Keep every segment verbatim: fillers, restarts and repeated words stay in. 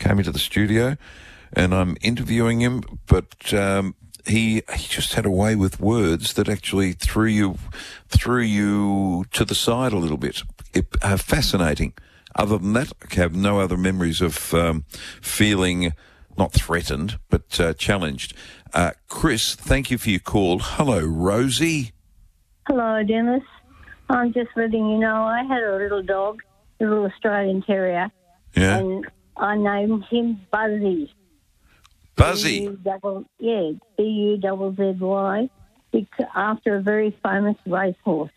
came into the studio, and I'm interviewing him, but um, he he just had a way with words that actually threw you threw you to the side a little bit. It, uh, fascinating. Other than that, I have no other memories of um, feeling not threatened, but uh, challenged. Uh, Chris, thank you for your call. Hello, Rosie. Hello, Dennis. I'm just letting you know I had a little dog, a little Australian Terrier, Yeah. and I named him Buzzy. Buzzy. B U double, yeah, B U double Z Y, after a very famous racehorse.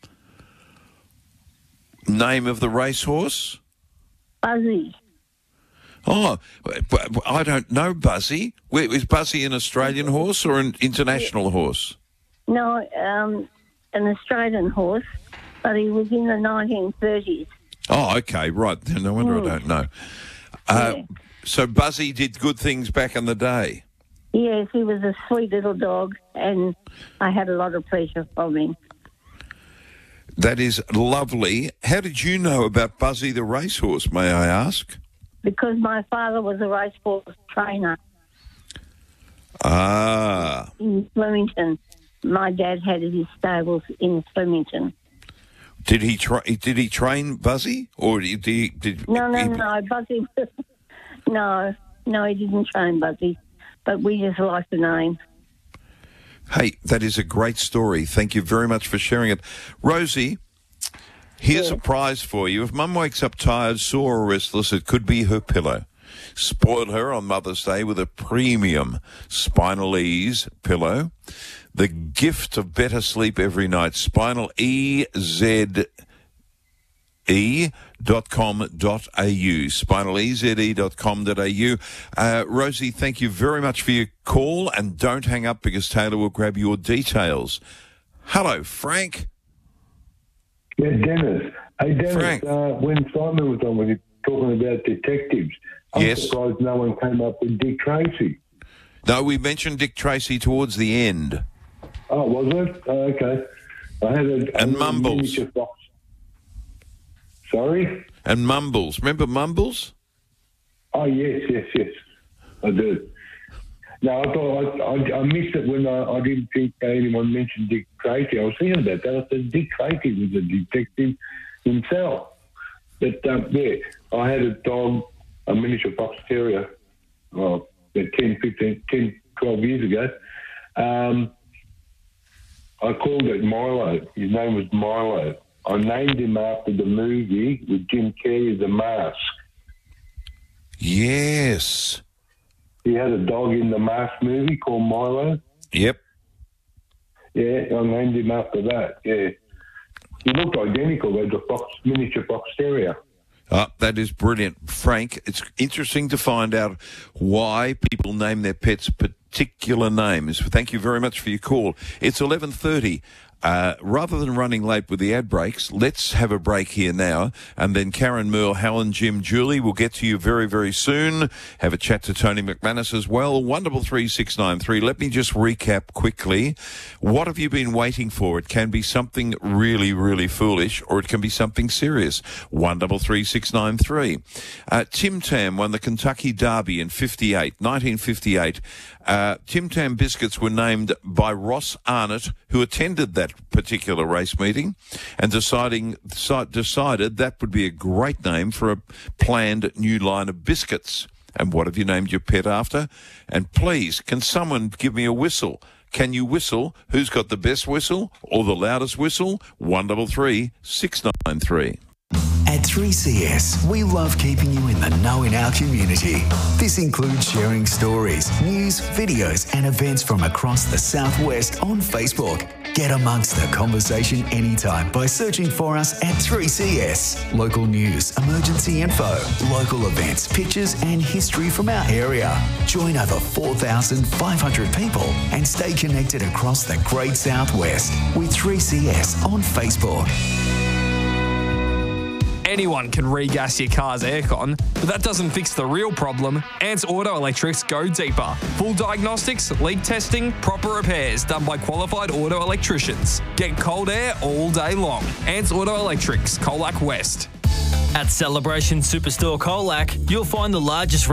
Name of the racehorse? Buzzy. Oh, but I don't know Buzzy. Wait, is Buzzy an Australian horse or an international horse? No, um, an Australian horse, but he was in the nineteen thirties. Oh, okay, right. No wonder Mm. I don't know. Uh, Yeah. So Buzzy did good things back in the day. Yes, he was a sweet little dog, and I had a lot of pleasure from him. That is lovely. How did you know about Buzzy the racehorse, may I ask? Because my father was a racehorse trainer Ah, in Flemington. My dad had his stables in Flemington. did he tra- Did he train Buzzy, or did he? Did No, no, he, no, Buzzy. no, no, he didn't train Buzzy, but we just liked the name. Hey, that is a great story. Thank you very much for sharing it, Rosie. Here's Yeah. a prize for you. If Mum wakes up tired, sore, or restless, it could be her pillow. Spoil her on Mother's Day with a premium Spinal Ease pillow. The gift of better sleep every night. Spinal E Z E dot com dot a u. Spinal E Z E dot com dot a u. Uh, Rosie, thank you very much for your call, and don't hang up because Taylor will grab your details. Hello, Frank. Yeah, Dennis. Hey, Dennis, Frank. uh, when Simon was on, when he was talking about detectives, I'm Yes. surprised no one came up with Dick Tracy. No, we mentioned Dick Tracy towards the end. Oh, was it? Oh, okay. I had a... And a Mumbles. miniature fox. Sorry? And Mumbles. Remember Mumbles? Oh, yes, yes, yes. I do. No, I thought I, I, I missed it when I, I didn't think anyone mentioned Dick Tracy. I was thinking about that. I said Dick Tracy was a detective himself. But, um, yeah, I had a dog, a miniature fox terrier, well, about ten, fifteen, ten, twelve years ago. Um, I called it Milo. His name was Milo. I named him after the movie with Jim Carrey, The Mask. Yes. He had a dog in the Mask movie called Milo. Yep. Yeah, I named him after that, yeah. He looked identical as a fox, miniature fox terrier. Oh, that is brilliant. Frank, it's interesting to find out why people name their pets particular names. Thank you very much for your call. It's eleven thirty. Uh, rather than running late with the ad breaks, let's have a break here now, and then Karen, Merle, Helen, Jim, Julie will get to you very, very soon. Have a chat to Tony McManus as well. one double three six nine three. Let me just recap quickly. What have you been waiting for? It can be something really, really foolish, or it can be something serious. one double three six nine three. Uh, Tim Tam won the Kentucky Derby in fifty-eight, nineteen fifty-eight. Uh, Tim Tam biscuits were named by Ross Arnott, who attended that particular race meeting, and deciding decided that would be a great name for a planned new line of biscuits. And what have you named your pet after? And please, can someone give me a whistle? Can you whistle? Who's got the best whistle or the loudest whistle? one double three six nine three. At three C S, we love keeping you in the know in our community. This includes sharing stories, news, videos, and events from across the Southwest on Facebook. Get amongst the conversation anytime by searching for us at three C S. Local news, emergency info, local events, pictures, and history from our area. Join over four thousand five hundred people and stay connected across the Great Southwest with three C S on Facebook. Anyone can regas your car's aircon, but that doesn't fix the real problem. Ants Auto Electrics go deeper. Full diagnostics, leak testing, proper repairs done by qualified auto electricians. Get cold air all day long. Ants Auto Electrics, Colac West. At Celebration Superstore Colac, you'll find the largest